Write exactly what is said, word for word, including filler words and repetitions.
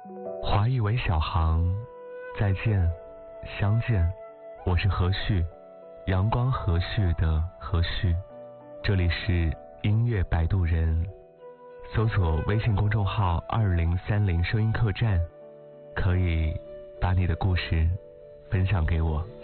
华裔为小航，再见，相见，我是何旭，阳光和煦的何旭，这里是音乐摆渡人，搜索微信公众号二零三零收音客栈，可以把你的故事分享给我。